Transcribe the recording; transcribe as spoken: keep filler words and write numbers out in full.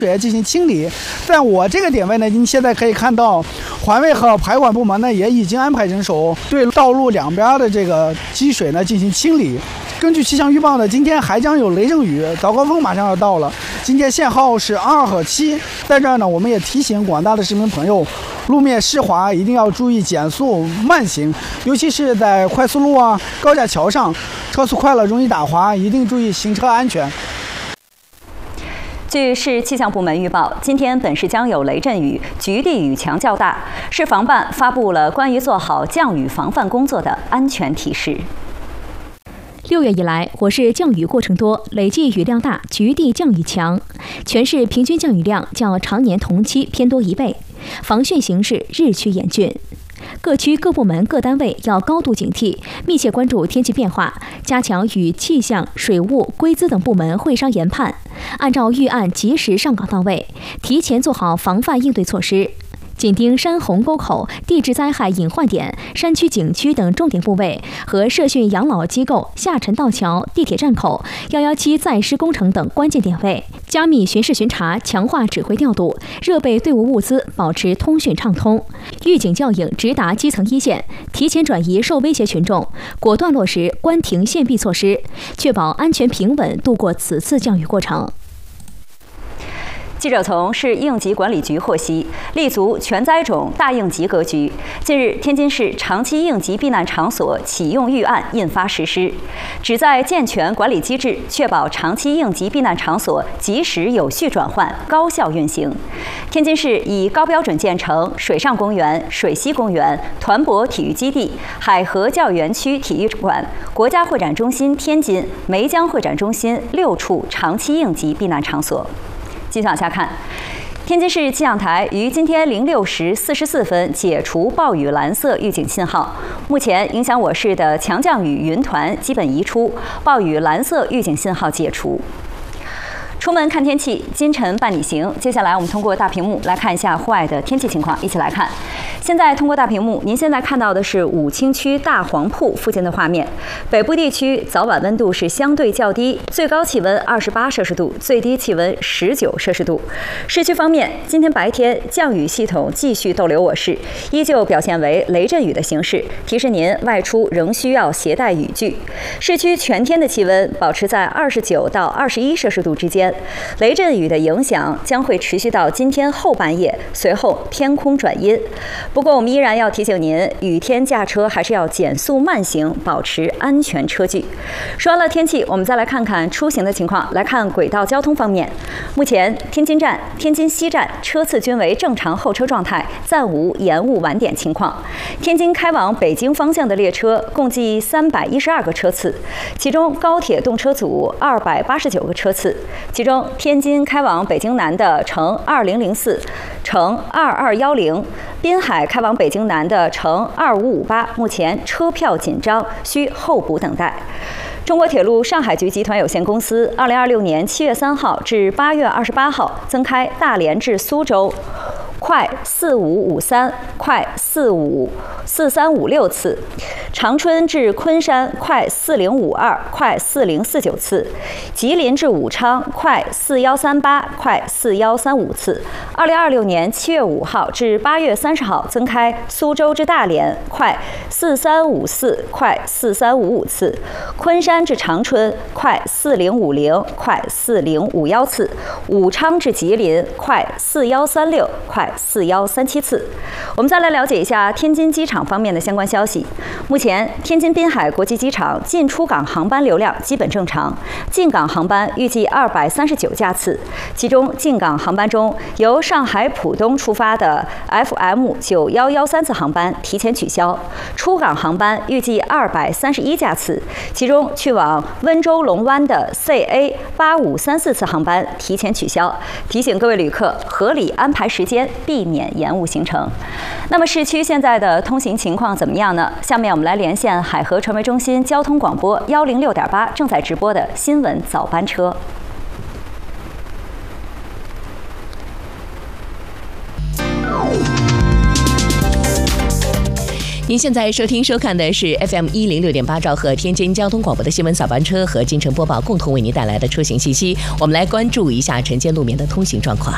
水进行清理。在我这个点位呢，您现在可以看到，环卫和排管部门呢也已经安排人手对道路两边的这个积水呢进行清理。根据气象预报呢，今天还将有雷阵雨，早高峰马上要到了。今天限号是二和七，在这儿呢，我们也提醒广大的市民朋友，路面湿滑一定要注意减速慢行，尤其是在快速路啊、高架桥上，车速快了容易打滑，一定注意行车安全。 据市气象部门预报，今天本市将有雷阵雨，局地雨强较大。市防办发布了关于做好降雨防范工作的安全提示。 六月以来，我市降雨过程多，累计雨量大，局地降雨强，全市平均降雨量较常年同期偏多一倍，防汛形势日趋严峻。各区各部门各单位要高度警惕，密切关注天气变化，加强与气象、水务、规资等部门会商研判，按照预案及时上岗到位，提前做好防范应对措施。紧盯山洪沟口、地质灾害隐患点、山区景区等重点部位和社训养老机构、下沉道桥、地铁站口、一一七在施工程等关键点位，加密巡视巡查，强化指挥调度，热备队伍物资，保持通讯畅通，预警教引直达基层一线，提前转移受威胁群众，果断落实关停限闭措施，确保安全平稳度过此次降雨过程。 记者从市应急管理局获悉，立足全灾种大应急格局，近日天津市长期应急避难场所启用预案印发实施，旨在健全管理机制，确保长期应急避难场所及时有序转换、高效运行。天津市以高标准建成水上公园、水西公园、团泊体育基地、海河教育园区体育馆、国家会展中心天津、梅江会展中心六处长期应急避难场所。继续往下看，天津市气象台于今天零六时四十四分解除暴雨蓝色预警信号，目前影响我市的强降雨云团基本移出，暴雨蓝色预警信号解除。出门看天气，今晨伴你行。接下来我们通过大屏幕来看一下户外的天气情况，一起来看。现在通过大屏幕，您现在看到的是武清区大黄铺附近的画面。北部地区早晚温度是相对较低，最高气温二十八摄氏度，最低气温十九摄氏度。市区方面，今天白天降雨系统继续逗留我市，依旧表现为雷阵雨的形式，提示您外出仍需要携带雨具。市区全天的气温保持在二十九到二十一摄氏度之间。雷阵雨的影响将会持续到今天后半夜，随后天空转阴。不过，我们依然要提醒您，雨天驾车还是要减速慢行，保持安全车距。说完了天气，我们再来看看出行的情况。来看轨道交通方面，目前天津站、天津西站车次均为正常候车状态，暂无延误晚点情况。天津开往北京方向的列车共计三百一十二个车次，其中高铁动车组二百八十九个车次。其中，天津开往北京南的乘二零零四、乘二二一零，滨海开往北京南的乘二五五八，目前车票紧张，需候补等待。中国铁路上海局集团有限公司二零二六年七月三号至八月二十八号增开大连至苏州快四五五三、快四五四三五六次，长春至昆山快四零五二、快四零四九次，吉林至武昌快四一三八、快四一三五次。二零二六年七月五号至八月三十号增开苏州至大连快四三五四、快四三五五次，昆山至长春快四零五零、快四零五一次，武昌至吉林快四一三六、快四一三七次。我们再来了解一下天津机场方面的相关消息。目前，天津滨海国际机场进出港航班流量基本正常，进港航班预计二百三十九架次，其中进港航班中由上海浦东出发的 F M 九一一三次航班提前取消，出港航班预计二百三十一架次，其中去往温州龙湾的 C A 八五三四次航班提前取消。提醒各位旅客合理安排时间，避免延误行程。那么市区现在的通行情况怎么样呢？下面我们来连线海河传媒中心交通广播幺零六点八正在直播的新闻早班车。 您现在收听收看的是 F M 一零六点八兆赫天津交通广播的新闻早班车和京城播报共同为您带来的出行信息。我们来关注一下晨间路面的通行状况。